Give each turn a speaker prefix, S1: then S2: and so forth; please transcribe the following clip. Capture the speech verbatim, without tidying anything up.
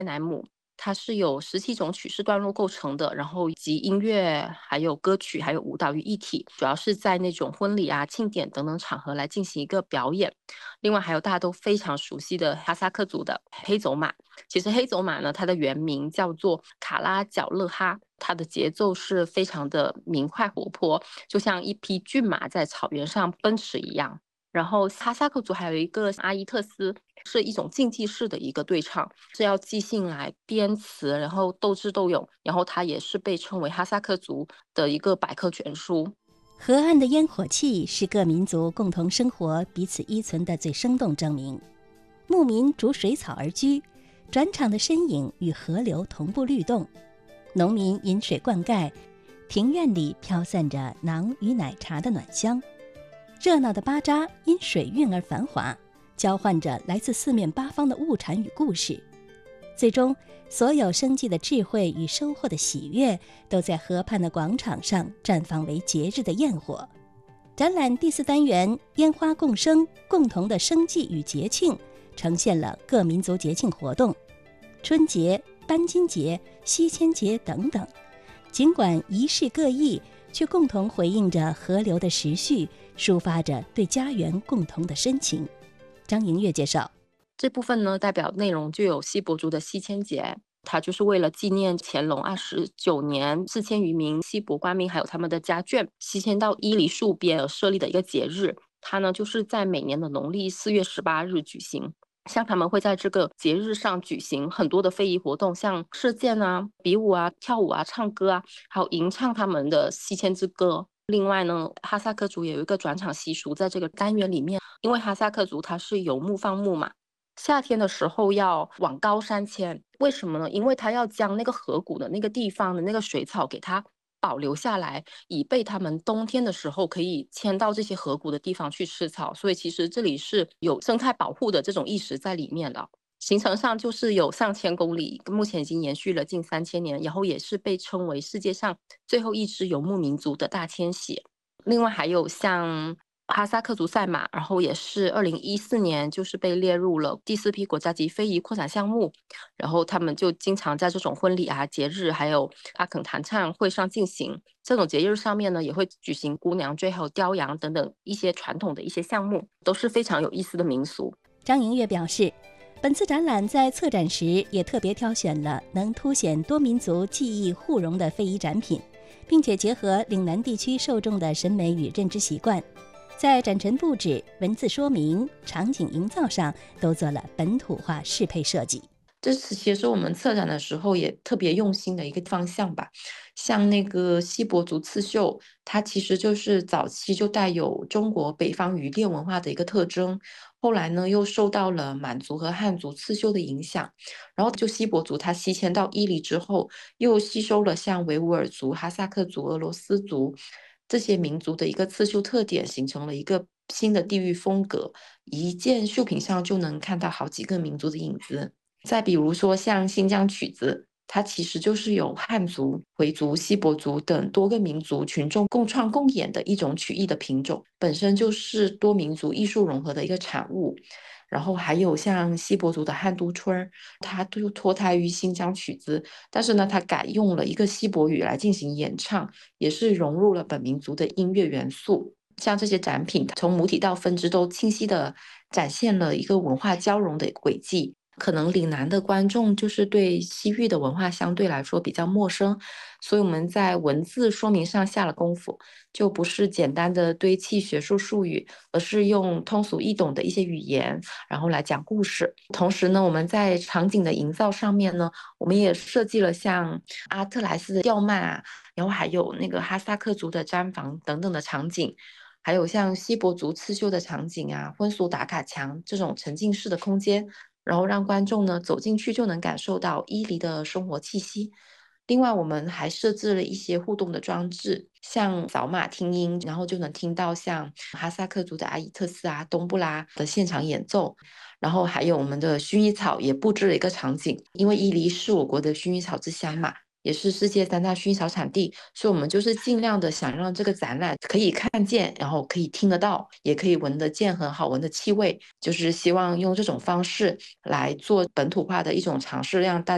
S1: 乃姆，它是由十七种曲式段落构成的，然后集音乐、还有歌曲、还有舞蹈于一体，主要是在那种婚礼啊、庆典等等场合来进行一个表演。另外还有大家都非常熟悉的哈萨克族的黑走马，其实黑走马呢，它的原名叫做卡拉脚勒哈，它的节奏是非常的明快活泼，就像一匹骏马在草原上奔驰一样。然后哈萨克族还有一个阿伊特斯，是一种竞技式的一个对唱，是要即兴来编词，然后斗智斗勇，然后它也是被称为哈萨克族的一个百科全书。
S2: 河岸的烟火气是各民族共同生活、彼此依存的最生动证明。牧民逐水草而居，转场的身影与河流同步律动，农民饮水灌溉，庭院里飘散着馕与奶茶的暖香。热闹的巴扎因水韵而繁华，交换着来自四面八方的物产与故事。最终，所有生计的智慧与收获的喜悦，都在河畔的广场上绽放为节日的焰火。展览第四单元烟花共生，共同的生计与节庆，呈现了各民族节庆活动，春节、班金节、西迁节等等。尽管仪式各异，却共同回应着河流的时序，抒发着对家园共同的深情。张莹月介绍，
S1: 这部分呢，代表内容就有锡伯族的西迁节，它就是为了纪念乾隆二十九年四千余名锡伯官兵还有他们的家眷西迁到伊犁戍边而设立的一个节日。它呢就是在每年的农历四月十八日举行。像他们会在这个节日上举行很多的非遗活动，像射箭啊、比武啊、跳舞啊、唱歌啊，还有吟唱他们的西迁之歌。另外呢，哈萨克族也有一个转场习俗，在这个单元里面，因为哈萨克族它是游牧放牧嘛，夏天的时候要往高山迁，为什么呢？因为他要将那个河谷的那个地方的那个水草给它保留下来，以备他们冬天的时候可以迁到这些河谷的地方去吃草。所以其实这里是有生态保护的这种意识在里面了。行程上就是有上千公里，目前已经延续了近三千年，然后也是被称为世界上最后一支游牧民族的大迁徙。另外还有像哈萨克族赛马，然后也是二零一四年就是被列入了第四批国家级非遗扩展项目，然后他们就经常在这种婚礼啊、节日还有阿肯弹唱会上进行。这种节日上面呢，也会举行姑娘追还有雕羊等等一些传统的一些项目，都是非常有意思的民俗。
S2: 张莹月表示，本次展览在策展时也特别挑选了能凸显多民族技艺互融的非遗展品，并且结合岭南地区受众的审美与认知习惯，在展陈布置、文字说明、场景营造上都做了本土化适配设计。
S1: 这是其实我们策展的时候也特别用心的一个方向吧。像那个锡伯族刺绣，它其实就是早期就带有中国北方渔猎文化的一个特征，后来呢又受到了满族和汉族刺绣的影响，然后就锡伯族它西迁到伊犁之后，又吸收了像维吾尔族、哈萨克族、俄罗斯族这些民族的一个刺绣特点，形成了一个新的地域风格，一件绣品上就能看到好几个民族的影子。再比如说像新疆曲子，它其实就是有汉族、回族、锡伯族等多个民族群众共创共演的一种曲艺的品种，本身就是多民族艺术融合的一个产物。然后还有像锡伯族的汉都春，它就脱胎于新疆曲子，但是呢，它改用了一个锡伯语来进行演唱，也是融入了本民族的音乐元素。像这些展品，从母体到分支都清晰地展现了一个文化交融的轨迹。可能岭南的观众就是对西域的文化相对来说比较陌生，所以我们在文字说明上下了功夫，就不是简单的堆砌学术术语，而是用通俗易懂的一些语言，然后来讲故事。同时呢，我们在场景的营造上面呢，我们也设计了像阿特莱斯的吊幔啊，然后还有那个哈萨克族的毡房等等的场景。还有像锡伯族刺绣的场景啊，婚俗打卡墙这种沉浸式的空间，然后让观众呢走进去就能感受到伊犁的生活气息。另外，我们还设置了一些互动的装置，像扫码听音，然后就能听到像哈萨克族的阿伊特斯啊、东布拉的现场演奏。然后还有我们的薰衣草也布置了一个场景，因为伊犁是我国的薰衣草之乡嘛，也是世界三大薰衣草产地，所以我们就是尽量的想让这个展览可以看见，然后可以听得到，也可以闻得见很好闻的气味，就是希望用这种方式来做本土化的一种尝试，让大